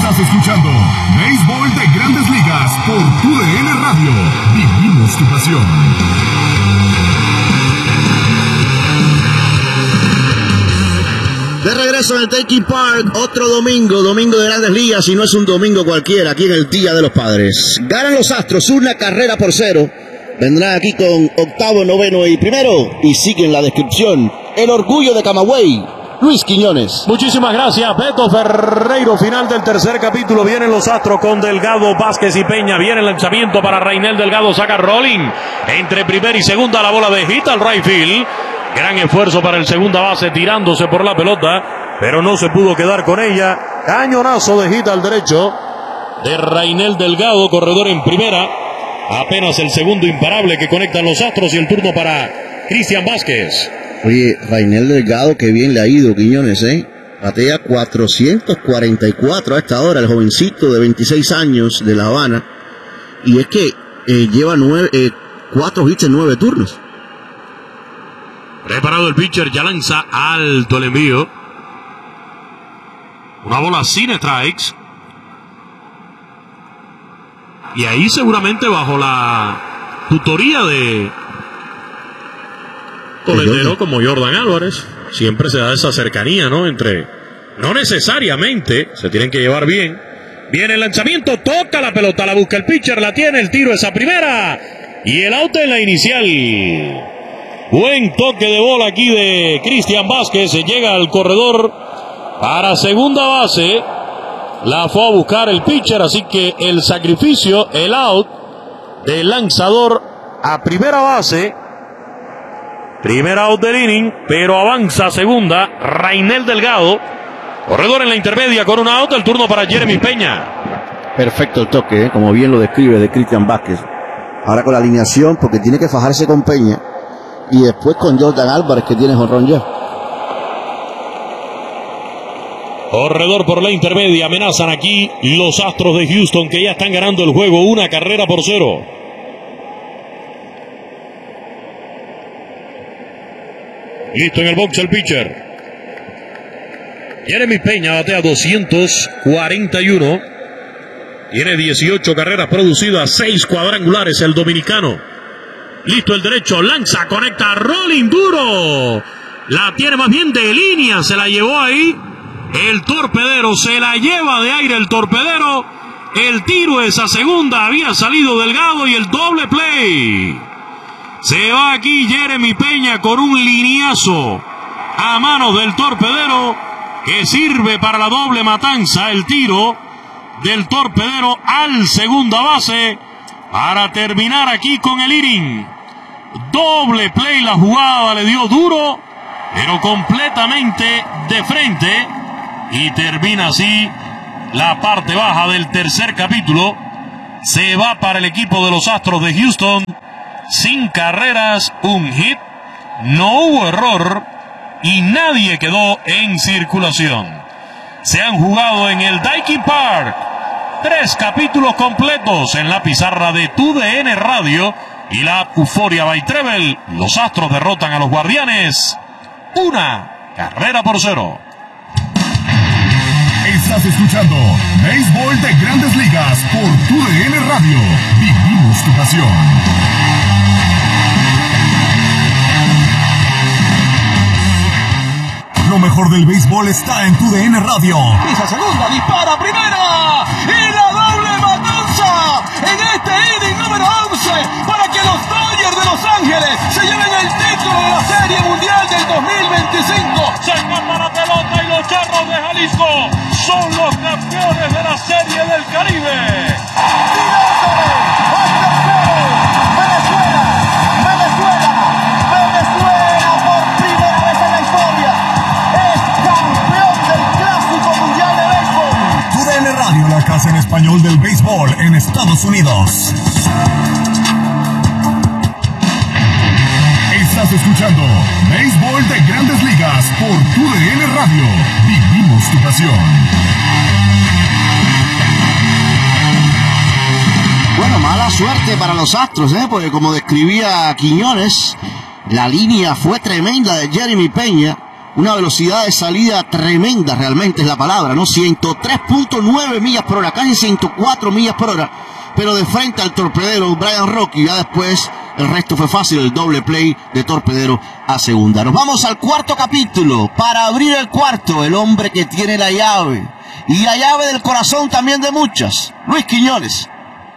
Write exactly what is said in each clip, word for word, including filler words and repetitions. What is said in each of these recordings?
Estás escuchando Béisbol de Grandes Ligas por Tu D N Radio. Vivimos tu pasión. De regreso en el Take Park, otro domingo, domingo de Grandes Ligas, y no es un domingo cualquiera, aquí en el Día de los Padres. Ganan los Astros una carrera por cero. Vendrán aquí con octavo, noveno y primero, y siguen la descripción. El orgullo de Camagüey, Luis Quiñones. Muchísimas gracias, Beto Ferreiro. Final del tercer capítulo. Vienen los Astros con Delgado, Vázquez y Peña. Viene el lanzamiento para Rainel Delgado. Saca rolling entre primera y segunda. La bola de hit al right field. Gran esfuerzo para el segunda base tirándose por la pelota, pero no se pudo quedar con ella. Cañonazo de hit al derecho de Rainel Delgado, corredor en primera. Apenas el segundo imparable que conectan los Astros, y el turno para Cristian Vázquez. Oye, Rainel Delgado, que bien le ha ido, Quiñones, ¿eh? Batea cuatrocientos cuarenta y cuatro a esta hora, el jovencito de veintiséis años de La Habana. Y es que eh, lleva nueve, eh, cuatro hits en nueve turnos. Preparado el pitcher, ya lanza alto el envío. Una bola sin strikes. Y ahí seguramente bajo la tutoría de toletero como Jordan Álvarez, siempre se da esa cercanía, ¿no? Entre, no necesariamente se tienen que llevar bien. Viene el lanzamiento, toca la pelota, la busca el pitcher, la tiene, el tiro esa primera y el out en la inicial. Buen toque de bola aquí de Cristian Vázquez. Se llega al corredor para segunda base. La fue a buscar el pitcher, así que el sacrificio, el out del lanzador a primera base. Primer out del inning, pero avanza a segunda Rainel Delgado. Corredor en la intermedia con un out. El turno para Jeremy Peña. Perfecto el toque, ¿eh? Como bien lo describe de Cristian Vázquez. Ahora con la alineación, porque tiene que fajarse con Peña. Y después con Jordan Álvarez, que tiene jonrón ya. Corredor por la intermedia. Amenazan aquí los Astros de Houston, que ya están ganando el juego. Una carrera por cero. Listo en el box el pitcher. Jeremy Peña batea doscientos cuarenta y uno. Tiene dieciocho carreras producidas, seis cuadrangulares el dominicano. Listo el derecho, lanza, conecta, rolling duro. La tiene más bien de línea, se la llevó ahí. El torpedero, se la lleva de aire el torpedero. El tiro esa segunda, había salido Delgado y el doble play. Se va aquí Jeremy Peña con un lineazo a manos del torpedero que sirve para la doble matanza. El tiro del torpedero al segunda base para terminar aquí con el inning. Doble play, la jugada le dio duro, pero completamente de frente. Y termina así la parte baja del tercer capítulo. Se va para el equipo de los Astros de Houston. Sin carreras, un hit. No hubo error y nadie quedó en circulación. Se han jugado en el Daikin Park tres capítulos completos en la pizarra de Tu D N Radio y la app Euforia by Treble. Los Astros derrotan a los Guardianes una carrera por cero. Estás escuchando Béisbol de Grandes Ligas por Tu D N Radio. Vivimos tu pasión. Lo mejor del béisbol está en Tu D N Radio. Esa segunda dispara primera y la doble matanza en este inning número once para que los Dodgers de Los Ángeles se lleven el título de la Serie Mundial del dos mil veinticinco. Se escapa la pelota y los Charros de Jalisco son los campeones de la Serie del Caribe. La casa en español del béisbol en Estados Unidos. Estás escuchando Béisbol de Grandes Ligas por Tu D N Radio. Vivimos tu pasión. Bueno, mala suerte para los Astros, ¿eh? Porque como describía Quiñones, la línea fue tremenda de Jeremy Peña. una velocidad de salida tremenda, realmente es la palabra, ¿no? ciento tres punto nueve millas por hora, casi ciento cuatro millas por hora, pero de frente al torpedero Brian Rocky. Ya después el resto fue fácil, el doble play de torpedero a segunda. Nos vamos al cuarto capítulo. Para abrir el cuarto, el hombre que tiene la llave, y la llave del corazón también de muchas, Luis Quiñones.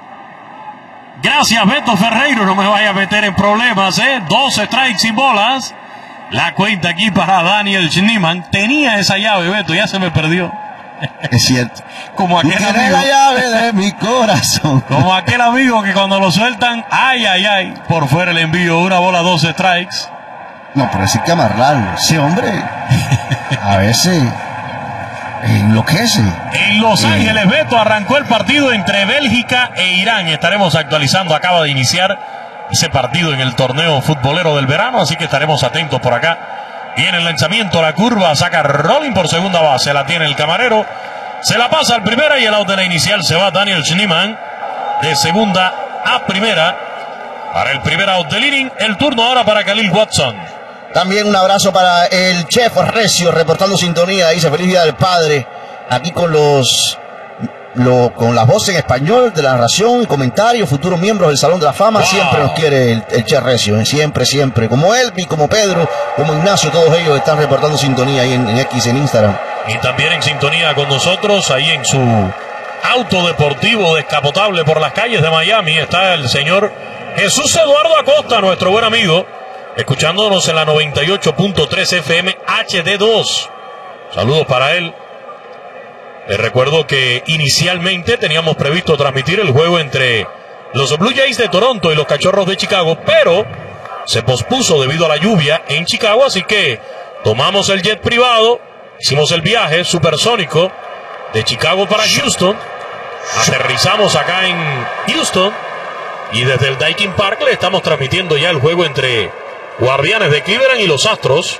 Gracias, Beto Ferreiro, no me vaya a meter en problemas, ¿eh? Dos strikes sin bolas. La cuenta aquí para Daniel Schneemann. Tenía esa llave, Beto, ya se me perdió. Es cierto. Como aquel amigo, la llave de mi corazón. Como aquel amigo que cuando lo sueltan, ay, ay, ay, por fuera el envío, una bola, dos strikes. No, pero sí que amarrarlo. Ese hombre a veces enloquece. En Los Ángeles, Beto, arrancó el partido entre Bélgica e Irán. Estaremos actualizando, acaba de iniciar ese partido en el torneo futbolero del verano, así que estaremos atentos por acá. Viene el lanzamiento, la curva, saca Rolling por segunda base, la tiene el camarero, se la pasa al primera y el out de la inicial se va Daniel Schneemann de segunda a primera para el primer out del inning. El turno ahora para Khalil Watson. También un abrazo para el chef Recio, reportando sintonía, dice feliz día del padre, aquí con los Lo, con las voces en español de la narración y comentarios, futuros miembros del Salón de la Fama. Wow. Siempre nos quiere el, el Che Recio, ¿eh? siempre, siempre, como Elvi, como Pedro, como Ignacio, todos ellos están reportando sintonía ahí en, en X, en Instagram. Y también en sintonía con nosotros, ahí en su auto deportivo descapotable por las calles de Miami, está el señor Jesús Eduardo Acosta, nuestro buen amigo, escuchándonos en la noventa y ocho punto tres F M H D dos. Saludos para él. Les recuerdo que inicialmente teníamos previsto transmitir el juego entre los Blue Jays de Toronto y los Cachorros de Chicago, pero se pospuso debido a la lluvia en Chicago, así que tomamos el jet privado, hicimos el viaje supersónico de Chicago para Houston, aterrizamos acá en Houston y desde el Daikin Park le estamos transmitiendo ya el juego entre Guardianes de Cleveland y los Astros.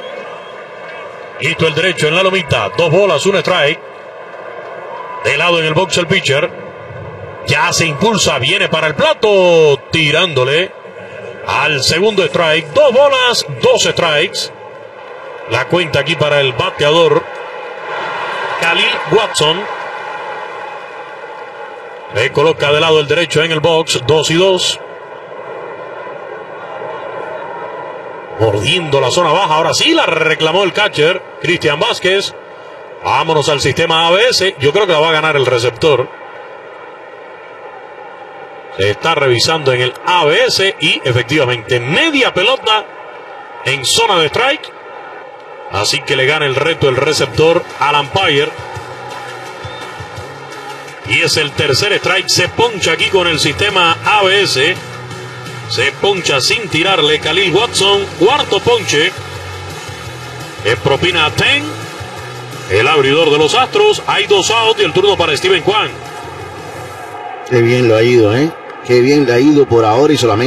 Listo el derecho en la lomita, dos bolas, un strike. De lado en el box el pitcher. Ya se impulsa, viene para el plato, tirándole al segundo strike. Dos bolas, dos strikes. La cuenta aquí para el bateador Khalil Watson. Le coloca de lado el derecho en el box, dos y dos. Mordiendo la zona baja, ahora sí la reclamó el catcher Cristian Vázquez. Vámonos al sistema A B S. Yo creo que la va a ganar el receptor. Se está revisando en el A B S y efectivamente media pelota en zona de strike. Así que le gana el reto el receptor al umpire. Y es el tercer strike. Se poncha aquí con el sistema A B S. Se poncha sin tirarle Khalil Watson. Cuarto ponche. Es propina a Ten. El abridor de los Astros. Hay dos outs y el turno para Steven Kwan. Qué bien lo ha ido, ¿eh? Qué bien le ha ido por ahora y solamente